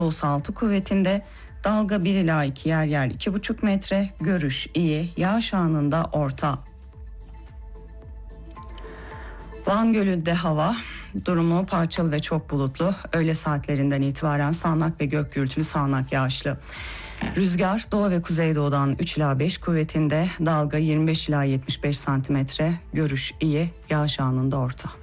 Doğusu 6 kuvvetinde, dalga 1 ila 2, yer yer 2,5 metre, görüş iyi, yağış anında orta. Van Gölü'nde hava durumu parçalı ve çok bulutlu. Öğle saatlerinden itibaren sağanak ve gök gürültülü, sağanak yağışlı. Rüzgar doğu ve kuzeydoğudan 3 ila 5 kuvvetinde, dalga 25 ila 75 santimetre, görüş iyi, yağış anında orta.